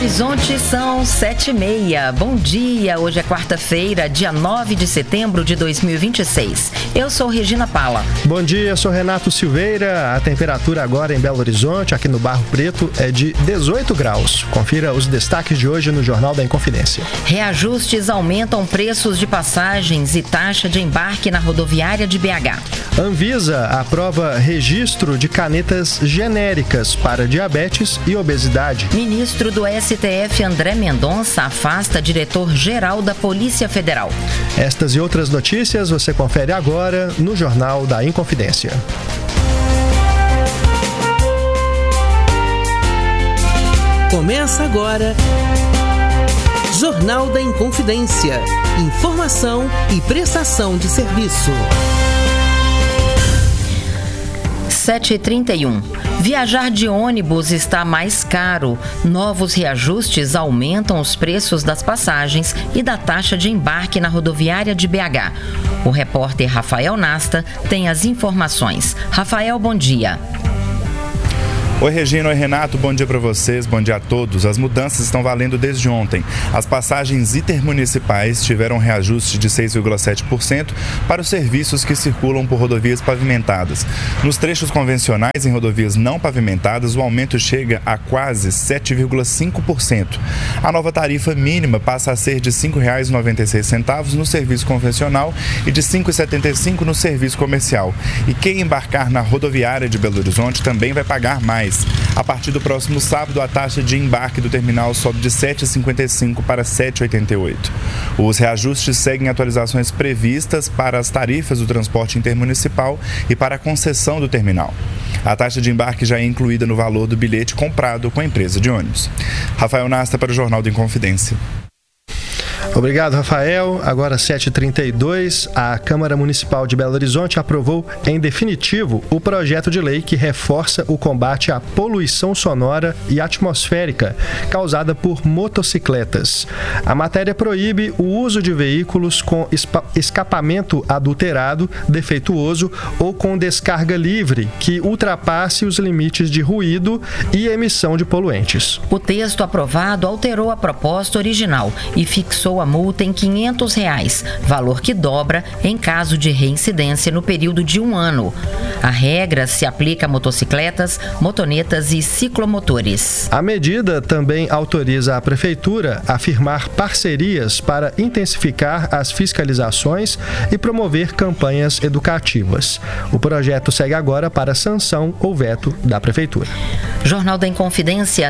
Horizonte são 7h30. Bom dia, hoje é quarta-feira, dia 9 de setembro de 2026. Eu sou Regina Pala. Bom dia, sou Renato Silveira. A temperatura agora em Belo Horizonte, aqui no Barro Preto, é de 18 graus. Confira os destaques de hoje no Jornal da Inconfidência. Reajustes aumentam preços de passagens e taxa de embarque na rodoviária de BH. Anvisa aprova registro de canetas genéricas para diabetes e obesidade. Ministro do STF André Mendonça afasta diretor-geral da Polícia Federal. Estas e outras notícias você confere agora no Jornal da Inconfidência. Começa agora Jornal da Inconfidência. Informação e prestação de serviço. 7h31. Viajar de ônibus está mais caro. Novos reajustes aumentam os preços das passagens e da taxa de embarque na rodoviária de BH. O repórter Rafael Nasta tem as informações. Rafael, bom dia. Oi, Regina. Oi, Renato. Bom dia para vocês. Bom dia a todos. As mudanças estão valendo desde ontem. As passagens intermunicipais tiveram reajuste de 6,7% para os serviços que circulam por rodovias pavimentadas. Nos trechos convencionais em rodovias não pavimentadas, o aumento chega a quase 7,5%. A nova tarifa mínima passa a ser de R$ 5,96 no serviço convencional e de R$ 5,75 no serviço comercial. E quem embarcar na rodoviária de Belo Horizonte também vai pagar mais. A partir do próximo sábado, a taxa de embarque do terminal sobe de R$ 7,55 para R$ 7,88. Os reajustes seguem atualizações previstas para as tarifas do transporte intermunicipal e para a concessão do terminal. A taxa de embarque já é incluída no valor do bilhete comprado com a empresa de ônibus. Rafael Nasta para o Jornal da Inconfidência. Obrigado, Rafael. Agora 7h32, a Câmara Municipal de Belo Horizonte aprovou em definitivo o projeto de lei que reforça o combate à poluição sonora e atmosférica causada por motocicletas. A matéria proíbe o uso de veículos com escapamento adulterado, defeituoso ou com descarga livre que ultrapasse os limites de ruído e emissão de poluentes. O texto aprovado alterou a proposta original e fixou a multa em R$ 500, valor que dobra em caso de reincidência no período de 1 ano. A regra se aplica a motocicletas, motonetas e ciclomotores. A medida também autoriza a Prefeitura a firmar parcerias para intensificar as fiscalizações e promover campanhas educativas. O projeto segue agora para sanção ou veto da Prefeitura. Jornal da Inconfidência,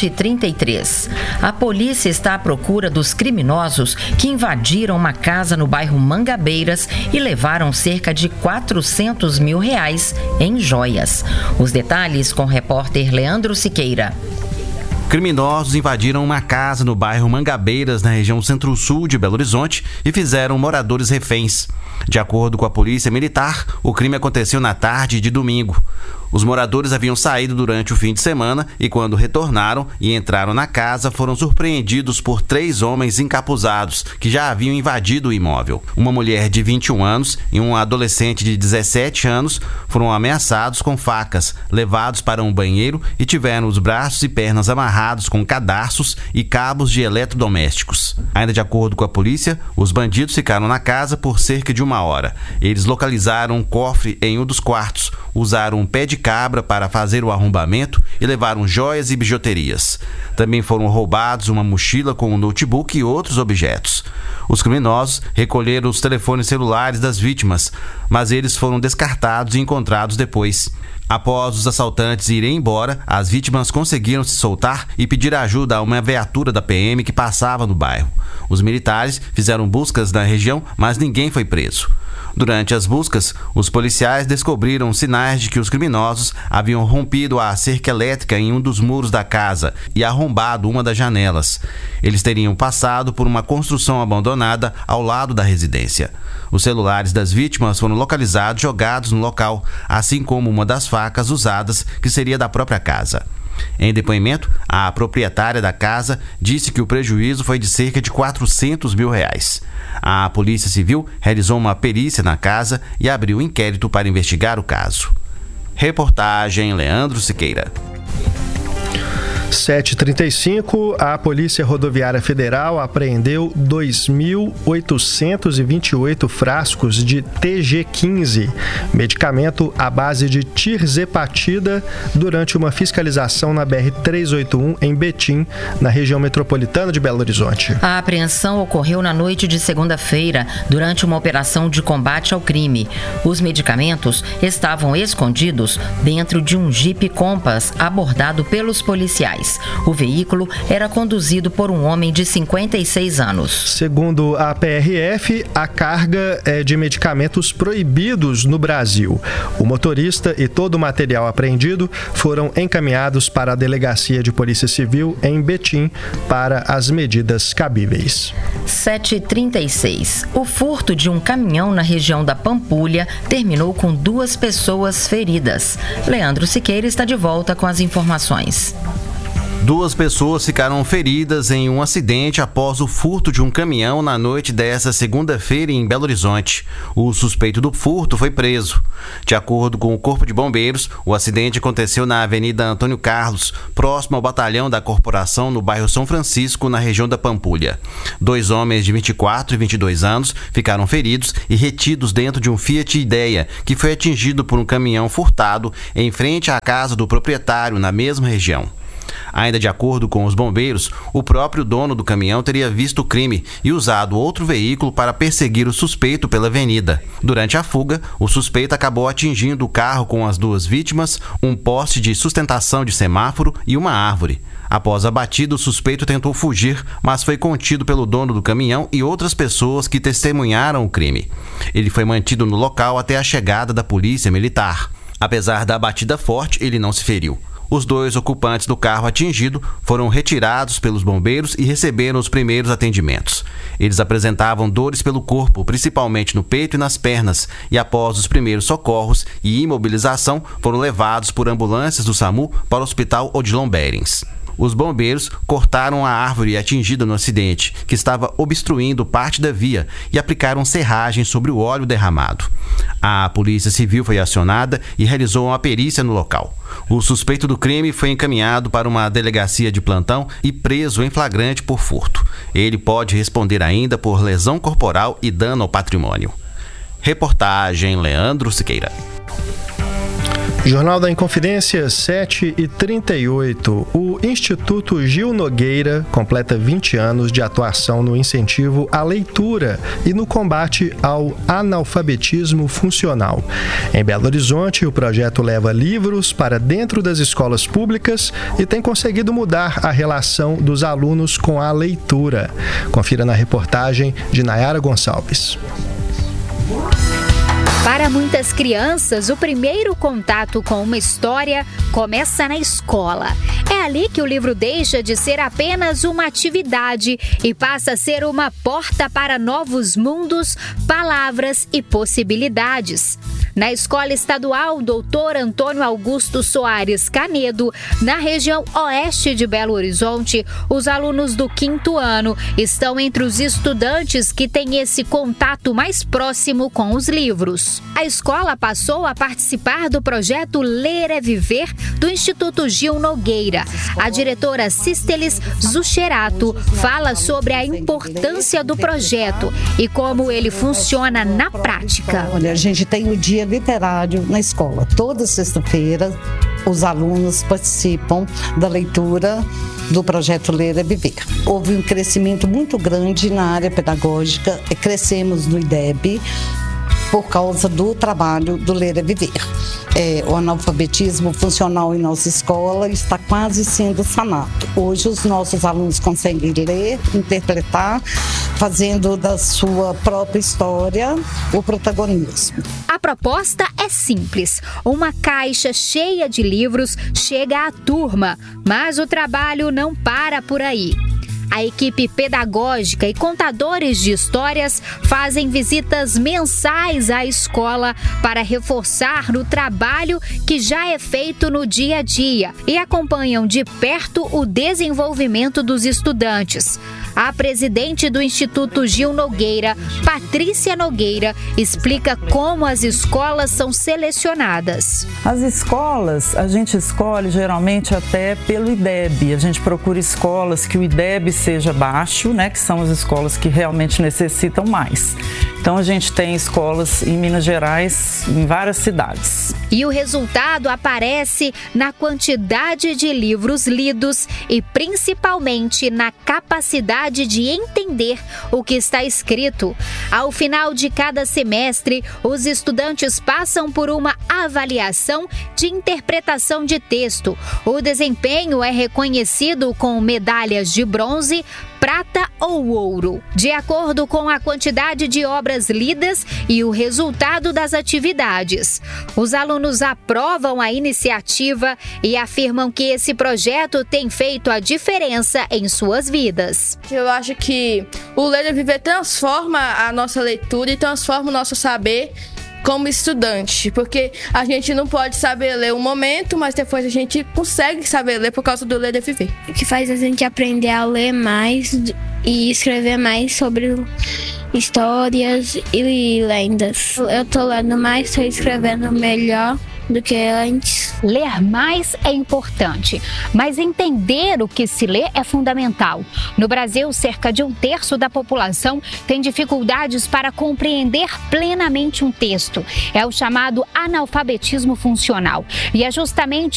7h33. A polícia está à procura dos criminosos que invadiram uma casa no bairro Mangabeiras e levaram cerca de R$400 mil em joias. Os detalhes com o repórter Leandro Siqueira. Criminosos invadiram uma casa no bairro Mangabeiras, na região centro-sul de Belo Horizonte, e fizeram moradores reféns. De acordo com a polícia militar, o crime aconteceu na tarde de domingo. Os moradores haviam saído durante o fim de semana e, quando retornaram e entraram na casa, foram surpreendidos por 3 homens encapuzados que já haviam invadido o imóvel. Uma mulher de 21 anos e um adolescente de 17 anos foram ameaçados com facas, levados para um banheiro e tiveram os braços e pernas amarrados com cadarços e cabos de eletrodomésticos. Ainda de acordo com a polícia, os bandidos ficaram na casa por cerca de 1 hora. Eles localizaram um cofre em um dos quartos, usaram um pé de cabra para fazer o arrombamento e levaram joias e bijuterias. Também foram roubados uma mochila com um notebook e outros objetos. Os criminosos recolheram os telefones celulares das vítimas, mas eles foram descartados e encontrados depois. Após os assaltantes irem embora, as vítimas conseguiram se soltar e pedir ajuda a uma viatura da PM que passava no bairro. Os militares fizeram buscas na região, mas ninguém foi preso. Durante as buscas, os policiais descobriram sinais de que os criminosos haviam rompido a cerca elétrica em um dos muros da casa e arrombado uma das janelas. Eles teriam passado por uma construção abandonada ao lado da residência. Os celulares das vítimas foram localizados e jogados no local, assim como uma das facas usadas, que seria da própria casa. Em depoimento, a proprietária da casa disse que o prejuízo foi de cerca de R$400 mil. A Polícia Civil realizou uma perícia na casa e abriu inquérito para investigar o caso. Reportagem Leandro Siqueira. 7h35, a Polícia Rodoviária Federal apreendeu 2.828 frascos de TG15, medicamento à base de tirzepatida, durante uma fiscalização na BR-381 em Betim, na região metropolitana de Belo Horizonte. A apreensão ocorreu na noite de segunda-feira, durante uma operação de combate ao crime. Os medicamentos estavam escondidos dentro de um Jeep Compass abordado pelos policiais. O veículo era conduzido por um homem de 56 anos. Segundo a PRF, a carga é de medicamentos proibidos no Brasil. O motorista e todo o material apreendido foram encaminhados para a Delegacia de Polícia Civil em Betim para as medidas cabíveis. 7h36. O furto de um caminhão na região da Pampulha terminou com 2 pessoas feridas. Leandro Siqueira está de volta com as informações. 2 pessoas ficaram feridas em um acidente após o furto de um caminhão na noite desta segunda-feira em Belo Horizonte. O suspeito do furto foi preso. De acordo com o Corpo de Bombeiros, o acidente aconteceu na Avenida Antônio Carlos, próximo ao batalhão da corporação no bairro São Francisco, na região da Pampulha. 2 homens de 24 e 22 anos ficaram feridos e retidos dentro de um Fiat Idea, que foi atingido por um caminhão furtado em frente à casa do proprietário na mesma região. Ainda de acordo com os bombeiros, o próprio dono do caminhão teria visto o crime e usado outro veículo para perseguir o suspeito pela avenida. Durante a fuga, o suspeito acabou atingindo o carro com as 2 vítimas, um poste de sustentação de semáforo e uma árvore. Após a batida, o suspeito tentou fugir, mas foi contido pelo dono do caminhão e outras pessoas que testemunharam o crime. Ele foi mantido no local até a chegada da polícia militar. Apesar da batida forte, ele não se feriu. Os 2 ocupantes do carro atingido foram retirados pelos bombeiros e receberam os primeiros atendimentos. Eles apresentavam dores pelo corpo, principalmente no peito e nas pernas, e após os primeiros socorros e imobilização, foram levados por ambulâncias do SAMU para o Hospital Odilon Berens. Os bombeiros cortaram a árvore atingida no acidente, que estava obstruindo parte da via, e aplicaram serragem sobre o óleo derramado. A Polícia Civil foi acionada e realizou uma perícia no local. O suspeito do crime foi encaminhado para uma delegacia de plantão e preso em flagrante por furto. Ele pode responder ainda por lesão corporal e dano ao patrimônio. Reportagem Leandro Siqueira. Jornal da Inconfidência, 7h38. O Instituto Gil Nogueira completa 20 anos de atuação no incentivo à leitura e no combate ao analfabetismo funcional. Em Belo Horizonte, o projeto leva livros para dentro das escolas públicas e tem conseguido mudar a relação dos alunos com a leitura. Confira na reportagem de Nayara Gonçalves. Para muitas crianças, o primeiro contato com uma história começa na escola. É ali que o livro deixa de ser apenas uma atividade e passa a ser uma porta para novos mundos, palavras e possibilidades. Na Escola Estadual Dr. Antônio Augusto Soares Canedo, na região oeste de Belo Horizonte, os alunos do 5º ano estão entre os estudantes que têm esse contato mais próximo com os livros. A escola passou a participar do projeto Ler é Viver do Instituto Gil Nogueira. A diretora Cistelis Zucherato fala sobre a importância do projeto e como ele funciona na prática. Olha, a gente tem o dia literário na escola. Toda sexta-feira, os alunos participam da leitura do projeto Ler é Viver. Houve um crescimento muito grande na área pedagógica, crescemos no IDEB por causa do trabalho do Ler é Viver. O analfabetismo funcional em nossa escola está quase sendo sanado. Hoje os nossos alunos conseguem ler, interpretar, fazendo da sua própria história o protagonismo. A proposta é simples. Uma caixa cheia de livros chega à turma, mas o trabalho não para por aí. A equipe pedagógica e contadores de histórias fazem visitas mensais à escola para reforçar o trabalho que já é feito no dia a dia e acompanham de perto o desenvolvimento dos estudantes. A presidente do Instituto Gil Nogueira, Patrícia Nogueira, explica como as escolas são selecionadas. As escolas, a gente escolhe geralmente até pelo IDEB. A gente procura escolas que o IDEB seja baixo, né, que são as escolas que realmente necessitam mais. Então a gente tem escolas em Minas Gerais, em várias cidades. E o resultado aparece na quantidade de livros lidos e principalmente na capacidade de entender o que está escrito. Ao final de cada semestre, os estudantes passam por uma avaliação de interpretação de texto. O desempenho é reconhecido com medalhas de bronze, prata ou ouro, de acordo com a quantidade de obras lidas e o resultado das atividades. Os alunos aprovam a iniciativa e afirmam que esse projeto tem feito a diferença em suas vidas. Eu acho que o Ler e Viver transforma a nossa leitura e transforma o nosso saber como estudante, porque a gente não pode saber ler um momento, mas depois a gente consegue saber ler por causa do Ler e Viver. O que faz a gente aprender a ler mais e escrever mais sobre histórias e lendas. Eu tô lendo mais, estou escrevendo melhor do que antes. Ler mais é importante, mas entender o que se lê é fundamental. No Brasil, cerca de 1/3 da população tem dificuldades para compreender plenamente um texto. É o chamado analfabetismo funcional. E é justamente